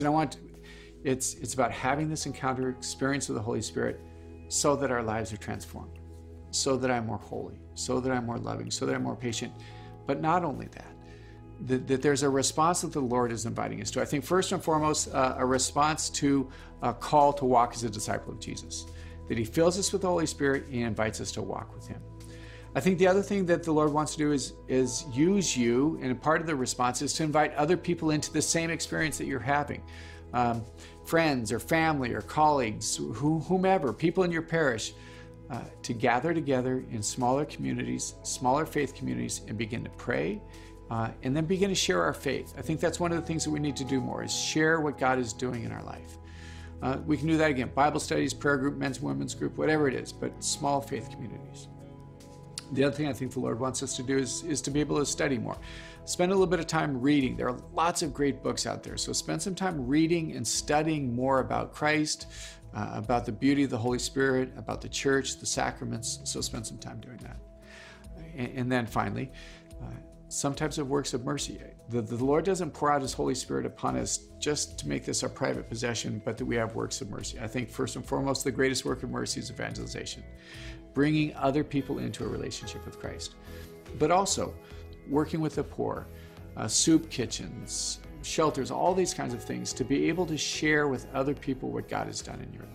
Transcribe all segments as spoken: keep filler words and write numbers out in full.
And I want to, it's, it's about having this encounter experience with the Holy Spirit so that our lives are transformed, so that I'm more holy, so that I'm more loving, so that I'm more patient. But not only that, that, that there's a response that the Lord is inviting us to. I think first and foremost, uh, a response to a call to walk as a disciple of Jesus, that he fills us with the Holy Spirit and invites us to walk with him. I think the other thing that the Lord wants to do is, is use you, and part of the response is to invite other people into the same experience that you're having. Um, friends or family or colleagues, who, whomever, people in your parish, uh, to gather together in smaller communities, smaller faith communities, and begin to pray, uh, and then begin to share our faith. I think that's one of the things that we need to do more, is share what God is doing in our life. Uh, we can do that again, Bible studies, prayer group, men's and women's group, whatever it is, but small faith communities. The other thing I think the Lord wants us to do is, is to be able to study more. Spend a little bit of time reading. There are lots of great books out there. So spend some time reading and studying more about Christ, uh, about the beauty of the Holy Spirit, about the church, the sacraments. So spend some time doing that. And, and then finally, uh, some types of works of mercy. The, the Lord doesn't pour out his Holy Spirit upon us just to make this our private possession, but that we have works of mercy. I think first and foremost, the greatest work of mercy is evangelization, bringing other people into a relationship with Christ, but also working with the poor, uh, soup kitchens, shelters, all these kinds of things, to be able to share with other people what God has done in your life.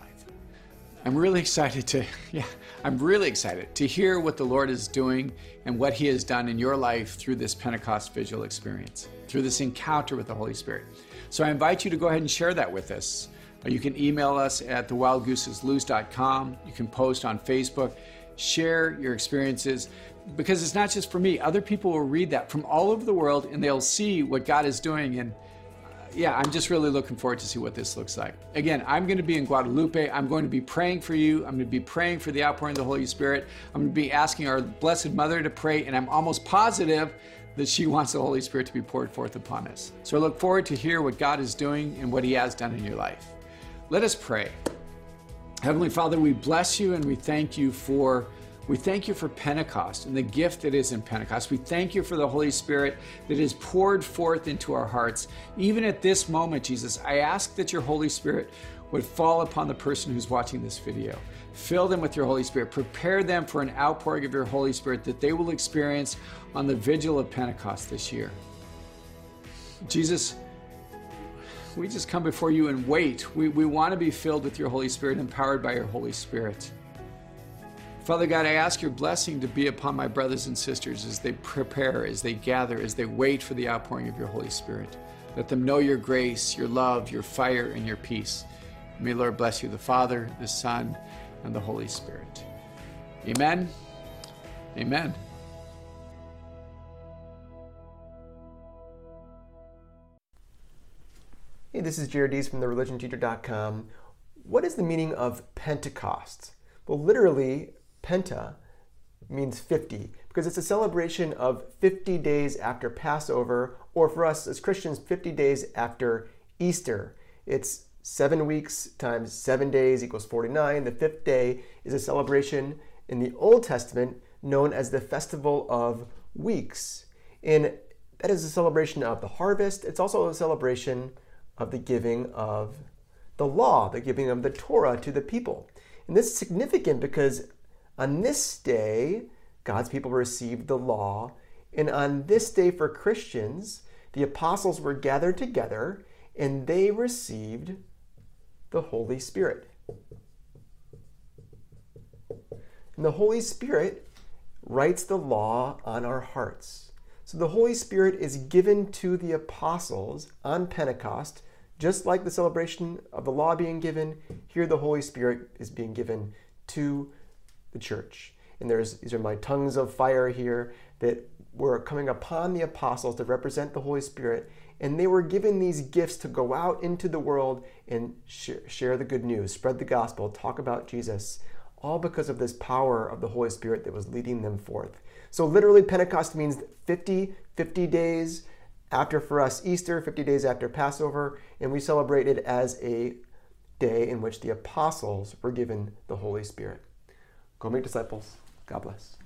I'm really excited to, yeah, I'm really excited to hear what the Lord is doing and what he has done in your life through this Pentecost visual experience, through this encounter with the Holy Spirit. So I invite you to go ahead and share that with us. You can email us at the wild gooses lose dot com. You can post on Facebook, share your experiences, because it's not just for me. Other people will read that from all over the world and they'll see what God is doing. And uh, yeah, I'm just really looking forward to see what this looks like. Again, I'm going to be in Guadalupe. I'm going to be praying for you. I'm going to be praying for the outpouring of the Holy Spirit. I'm going to be asking our Blessed Mother to pray, and I'm almost positive that she wants the Holy Spirit to be poured forth upon us. So I look forward to hear what God is doing and what he has done in your life. Let us pray. Heavenly Father, we bless you and we thank you for we thank you for Pentecost and the gift that is in Pentecost. We thank you for the Holy Spirit that is poured forth into our hearts. Even at this moment, Jesus, I ask that your Holy Spirit would fall upon the person who's watching this video. Fill them with your Holy Spirit. Prepare them for an outpouring of your Holy Spirit that they will experience on the vigil of Pentecost this year. Jesus, we just come before you and wait. We, we want to be filled with your Holy Spirit, empowered by your Holy Spirit. Father God, I ask your blessing to be upon my brothers and sisters as they prepare, as they gather, as they wait for the outpouring of your Holy Spirit. Let them know your grace, your love, your fire, and your peace. May the Lord bless you, the Father, the Son, and the Holy Spirit. Amen. Amen. Hey, this is Jared Dees from the religion teacher dot com. What is the meaning of Pentecost? Well, literally, Penta means fifty, because it's a celebration of fifty days after Passover, or for us as Christians, fifty days after Easter. It's seven weeks times seven days equals forty-nine. The fifth day is a celebration in the Old Testament known as the Festival of Weeks. And that is a celebration of the harvest. It's also a celebration of the giving of the law, the giving of the Torah to the people. And this is significant because on this day, God's people received the law. And on this day for Christians, the apostles were gathered together and they received the Holy Spirit. And the Holy Spirit writes the law on our hearts. So the Holy Spirit is given to the apostles on Pentecost, just like the celebration of the law being given. Here the Holy Spirit is being given to the church. And there's these are my tongues of fire here that were coming upon the apostles to represent the Holy Spirit. And they were given these gifts to go out into the world and sh- share the good news, spread the gospel, talk about Jesus, all because of this power of the Holy Spirit that was leading them forth. So literally Pentecost means fifty, fifty days after, for us, Easter, fifty days after Passover, and we celebrate it as a day in which the apostles were given the Holy Spirit. Go make disciples. God bless.